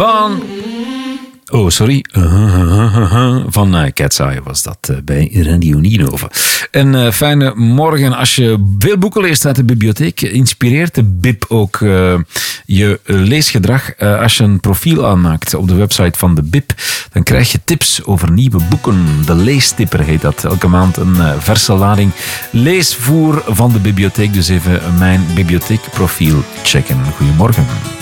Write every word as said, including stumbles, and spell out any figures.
van... Oh, sorry. Van uh, Cat's Eye was dat uh, bij Radio Nienhoven. Een uh, fijne morgen. Als je veel boeken leest uit de bibliotheek, inspireert de Bib ook uh, je leesgedrag. Uh, als je een profiel aanmaakt op de website van de Bib, dan krijg je tips over nieuwe boeken. De Leestipper heet dat. Elke maand een uh, verse lading leesvoer van de bibliotheek. Dus even mijn bibliotheekprofiel checken. Goedemorgen.